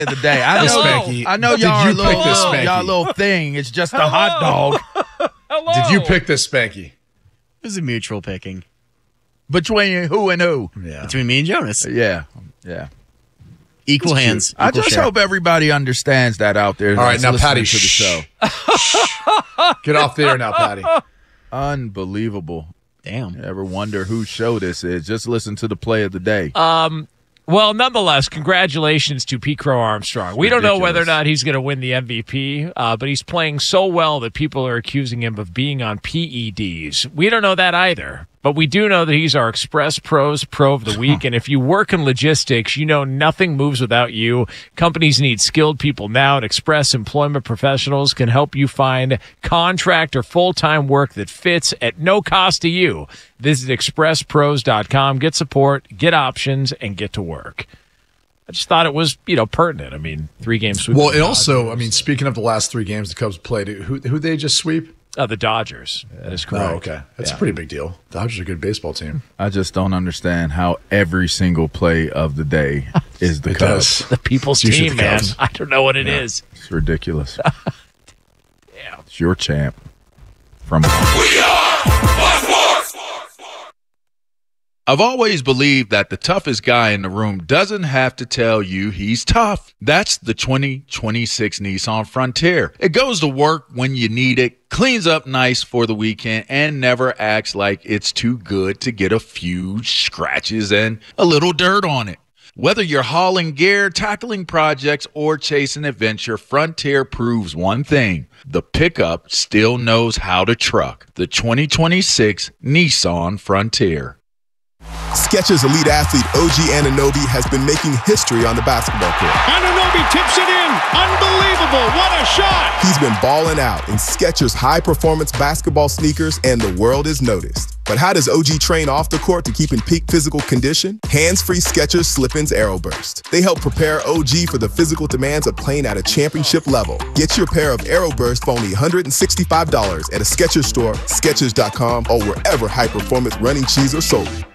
of the day. I know y'all a little thing. It's just a hot dog. Hello. Did you pick this, Spanky? It was a mutual picking. Between who and who? Yeah. Between me and Jonas. Yeah. Equal hands. I just hope everybody understands that out there. All right, now, Patty, to the show. Get off the air now, Patty. Unbelievable. Damn. You ever wonder whose show this is? Just listen to the play of the day. Well, nonetheless, congratulations to Pete Crow Armstrong. We don't know whether or not he's going to win the MVP, but he's playing so well that people are accusing him of being on PEDs. We don't know that either, but we do know that he's our Express Pros Pro of the Week, and if you work in logistics, you know nothing moves without you. Companies need skilled people now, and Express Employment Professionals can help you find contract or full-time work that fits at no cost to you. Visit expresspros.com, get support, get options, and get to work. I just thought it was, pertinent. I mean, 3-game sweep. Well, it also, speaking of the last 3 games the Cubs played, who they just sweep? The Dodgers. That is correct. Oh, okay. That's a pretty big deal. The Dodgers are a good baseball team. I just don't understand how every single play of the day is the Cubs. The people's team, man. I don't know what it is. It's ridiculous. Damn. It's your champ. From We are Fox. I've always believed that the toughest guy in the room doesn't have to tell you he's tough. That's the 2026 Nissan Frontier. It goes to work when you need it, cleans up nice for the weekend, and never acts like it's too good to get a few scratches and a little dirt on it. Whether you're hauling gear, tackling projects, or chasing adventure, Frontier proves one thing. The pickup still knows how to truck. The 2026 Nissan Frontier. Skechers elite athlete OG Anunoby has been making history on the basketball court. Anunoby tips it in. Unbelievable. What a shot. He's been balling out in Skechers high-performance basketball sneakers, and the world is noticed. But how does OG train off the court to keep in peak physical condition? Hands-free Skechers Slip-ins Aeroburst. They help prepare OG for the physical demands of playing at a championship level. Get your pair of Aeroburst for only $165 at a Skechers store, Skechers.com, or wherever high-performance running shoes are sold.